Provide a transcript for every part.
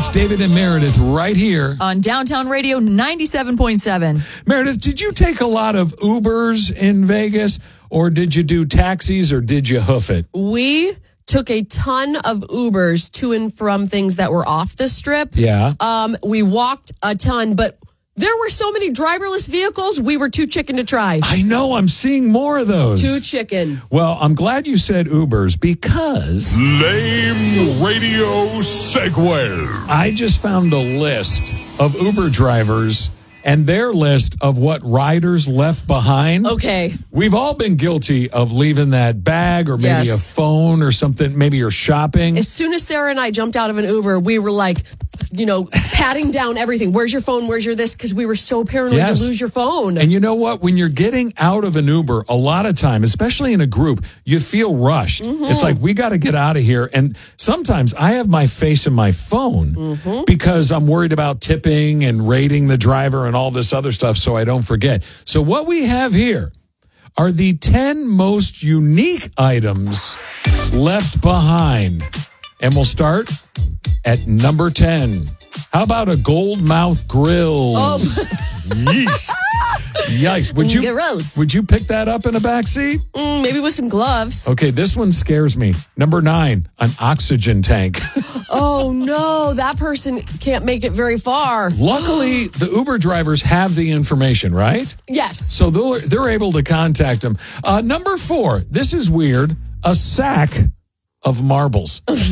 It's David and Meredith right here on Downtown Radio 97.7. Meredith, did you take a lot of Ubers in Vegas, or did you do taxis, or did you hoof it? We took a ton of Ubers to and from things that were off the strip. Yeah. We walked a ton, but there were so many driverless vehicles, we were too chicken to try. I know, I'm seeing more of those. Too chicken. Well, I'm glad you said Ubers because... Lame radio segue. I just found a list of Uber drivers and their list of what riders left behind. Okay. We've all been guilty of leaving that bag or maybe a phone or something. Maybe you're shopping. As soon as Sarah and I jumped out of an Uber, we were like, patting down everything. Where's your phone? Where's your this? Because we were so paranoid to lose your phone. And you know what? When you're getting out of an Uber, a lot of time, especially in a group, you feel rushed. Mm-hmm. It's like, we got to get out of here. And sometimes I have my face in my phone because I'm worried about tipping and rating the driver and all this other stuff so I don't forget. So what we have here are the 10 most unique items left behind. And we'll start at number 10. How about a gold mouth grill? Oh. Yeesh. Yikes. Would you pick that up in a backseat? Maybe with some gloves. Okay, this one scares me. Number 9, an oxygen tank. Oh, no. That person can't make it very far. Luckily, the Uber drivers have the information, right? Yes. So they're able to contact them. Number 4, this is weird, a sack of marbles. What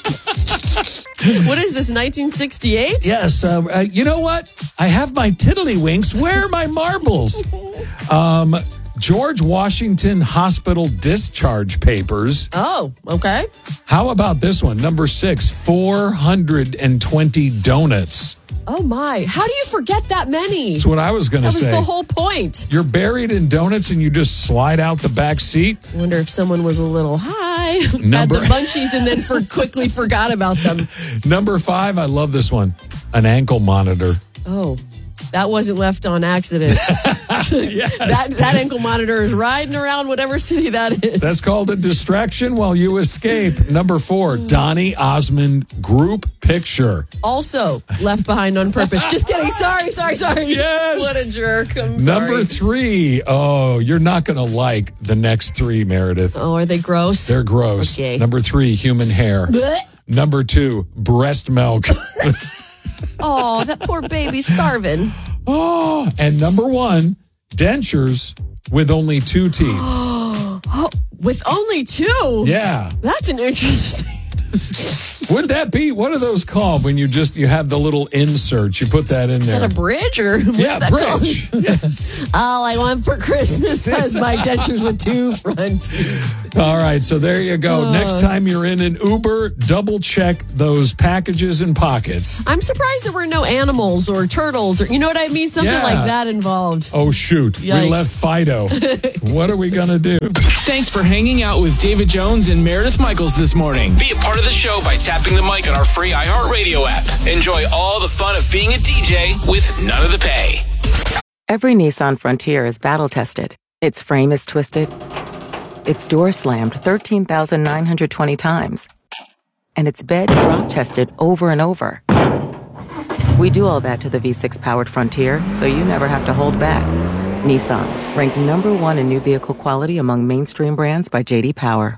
is this, 1968? Yes. You know what? I have my tiddlywinks. Where are my marbles? George Washington Hospital discharge papers. Oh, okay. How about this one? Number 6, 420 donuts. Oh, my. How do you forget that many? That's what I was going to say. That was the whole point. You're buried in donuts and you just slide out the back seat. I wonder if someone was a little high, had the munchies, and then quickly forgot about them. Number 5, I love this one, an ankle monitor. Oh, that wasn't left on accident. Yes. That ankle monitor is riding around whatever city that is. That's called a distraction while you escape. Number 4, Donny Osmond group picture. Also left behind on purpose. Just kidding. Sorry. Yes. What a jerk. I'm sorry. Number 3. Oh, you're not going to like the next 3, Meredith. Oh, are they gross? They're gross. Okay. Number 3, human hair. Blech. Number 2, breast milk. Oh, that poor baby's starving. Oh, and number 1, dentures with only 2 teeth. Oh, with only 2? Yeah. That's an interesting... Would that be, what are those called when you have the little insert? You put that in there. Is that a bridge or what's that bridge. called? Yes. All I want for Christmas is my dentures with 2 front teeth. All right, so there you go. Next time you're in an Uber, double check those packages and pockets. I'm surprised there were no animals or turtles or, you know what I mean? Something like that involved. Oh, shoot. Yikes. We left Fido. What are we going to do? Thanks for hanging out with David Jones and Meredith Michaels this morning. Be a part of the show by tapping the mic on our free iHeartRadio app. Enjoy all the fun of being a DJ with none of the pay. Every Nissan Frontier is battle-tested. Its frame is twisted. Its door slammed 13,920 times. And its bed drop-tested over and over. We do all that to the V6-powered Frontier, so you never have to hold back. Nissan, ranked number 1 in new vehicle quality among mainstream brands by J.D. Power.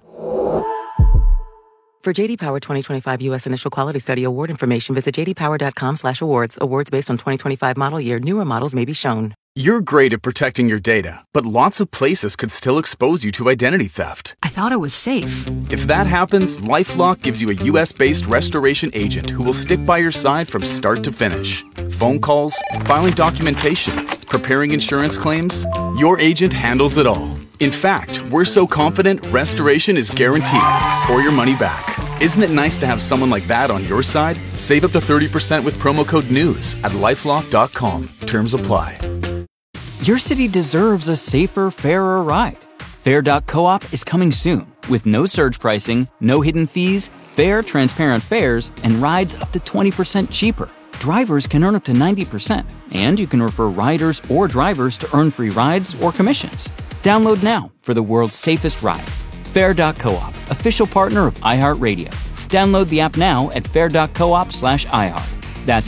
For J.D. Power 2025 U.S. Initial Quality Study Award information, visit jdpower.com/awards. Awards based on 2025 model year. Newer models may be shown. You're great at protecting your data, but lots of places could still expose you to identity theft. I thought it was safe. If that happens, LifeLock gives you a U.S.-based restoration agent who will stick by your side from start to finish. Phone calls, filing documentation, preparing insurance claims, your agent handles it all. In fact, we're so confident restoration is guaranteed or your money back. Isn't it nice to have someone like that on your side? Save up to 30% with promo code NEWS at LifeLock.com. Terms apply. Your city deserves a safer, fairer ride. Fair.coop is coming soon with no surge pricing, no hidden fees, fair, transparent fares, and rides up to 20% cheaper. Drivers can earn up to 90%, and you can refer riders or drivers to earn free rides or commissions. Download now for the world's safest ride. Fair.coop, official partner of iHeartRadio. Download the app now at fair.coop/iHeart. That's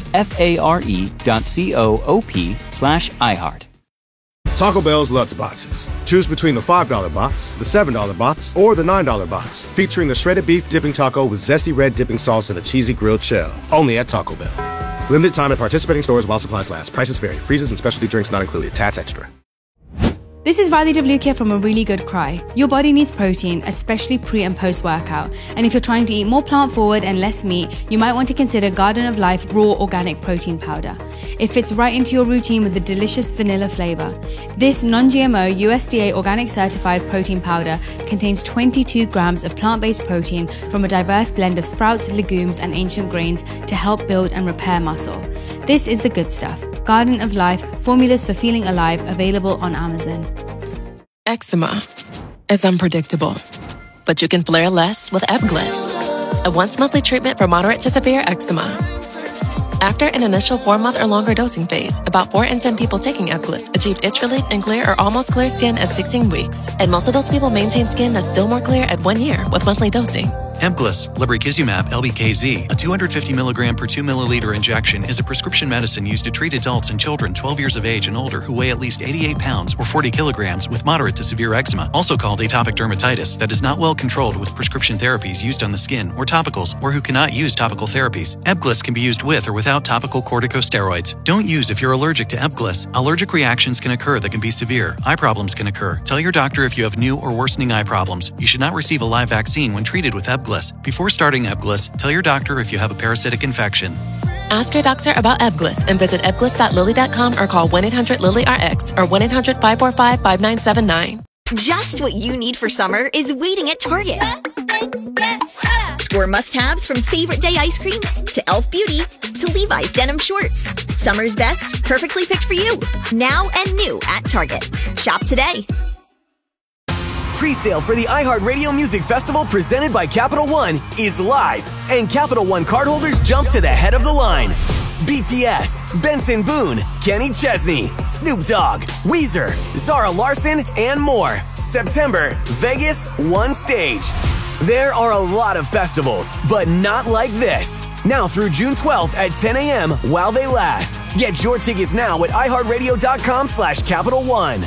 FARE.coop/iHeart. Taco Bell's Lutz Boxes. Choose between the $5 box, the $7 box, or the $9 box, featuring the shredded beef dipping taco with zesty red dipping sauce and a cheesy grilled shell. Only at Taco Bell. Limited time at participating stores while supplies last. Prices vary. Freezes and specialty drinks not included. Tax extra. This is Radhi Devlukia from A Really Good Cry. Your body needs protein, especially pre and post workout. And if you're trying to eat more plant forward and less meat, you might want to consider Garden of Life Raw Organic Protein Powder. It fits right into your routine with a delicious vanilla flavor. This non-GMO USDA organic certified protein powder contains 22 grams of plant-based protein from a diverse blend of sprouts, legumes, and ancient grains to help build and repair muscle. This is the good stuff. Garden of Life, formulas for feeling alive, available on Amazon. Eczema is unpredictable, but you can flare less with Ebglyss, a once-monthly treatment for moderate to severe eczema. After an initial 4-month or longer dosing phase, about 4 in 10 people taking Ebglyss achieved itch relief and clear or almost clear skin at 16 weeks, and most of those people maintain skin that's still more clear at 1 year with monthly dosing. Ebglyss, lebrikizumab LBKZ, a 250 milligram per 2 milliliter injection, is a prescription medicine used to treat adults and children 12 years of age and older who weigh at least 88 pounds or 40 kilograms with moderate to severe eczema, also called atopic dermatitis, that is not well controlled with prescription therapies used on the skin or topicals, or who cannot use topical therapies. Ebglyss can be used with or without topical corticosteroids. Don't use if you're allergic to Ebglyss. Allergic reactions can occur that can be severe. Eye problems can occur. Tell your doctor if you have new or worsening eye problems. You should not receive a live vaccine when treated with Ebglyss. Before starting Ebglyss, tell your doctor if you have a parasitic infection. Ask your doctor about Ebglyss and visit ebglyss.lilly.com or call 1-800-LILY-RX or 1-800-545-5979. Just what you need for summer is waiting at Target. Score must-haves from favorite day ice cream to Elf Beauty to Levi's denim shorts. Summer's best, perfectly picked for you. Now and new at Target. Shop today. Pre-sale for the iHeartRadio Music Festival presented by Capital One is live, and Capital One cardholders jump to the head of the line. BTS, Benson Boone, Kenny Chesney, Snoop Dogg, Weezer, Zara Larsson, and more. September, Vegas, one stage. There are a lot of festivals, but not like this. Now through June 12th at 10 a.m. while they last. Get your tickets now at iHeartRadio.com/Capital One.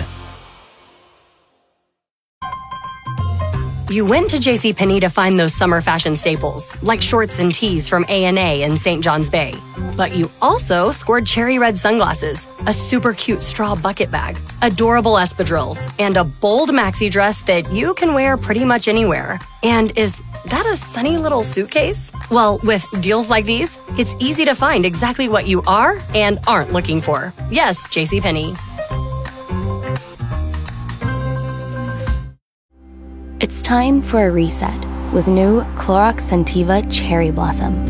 You went to JCPenney to find those summer fashion staples, like shorts and tees from A&A in St. John's Bay. But you also scored cherry red sunglasses, a super cute straw bucket bag, adorable espadrilles, and a bold maxi dress that you can wear pretty much anywhere. And is that a sunny little suitcase? Well, with deals like these, it's easy to find exactly what you are and aren't looking for. Yes, JCPenney. It's time for a reset with new Clorox Scentiva Cherry Blossom.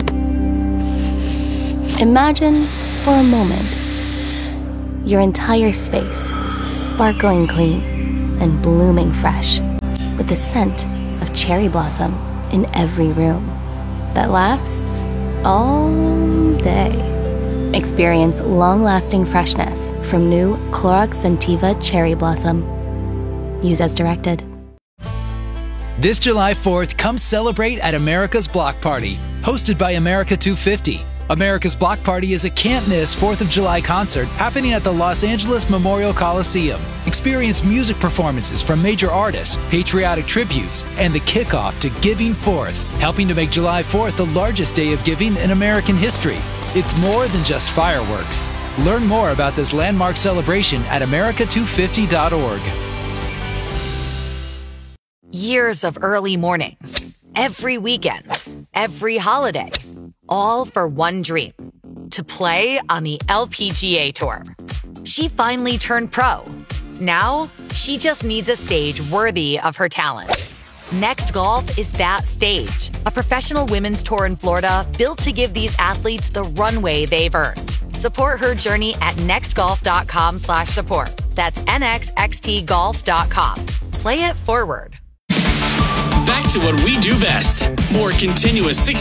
Imagine, for a moment, your entire space sparkling clean and blooming fresh with the scent of cherry blossom in every room that lasts all day. Experience long-lasting freshness from new Clorox Scentiva Cherry Blossom. Use as directed. This July 4th, come celebrate at America's Block Party, hosted by America 250. America's Block Party is a can't-miss 4th of July concert happening at the Los Angeles Memorial Coliseum. Experience music performances from major artists, patriotic tributes, and the kickoff to Giving Forth, helping to make July 4th the largest day of giving in American history. It's more than just fireworks. Learn more about this landmark celebration at america250.org. Years of early mornings, every weekend, every holiday, all for one dream, to play on the LPGA Tour. She finally turned pro. Now, she just needs a stage worthy of her talent. Next Golf is that stage, a professional women's tour in Florida built to give these athletes the runway they've earned. Support her journey at nextgolf.com/support. That's nxxtgolf.com. Play it forward. Back to what we do best. More continuous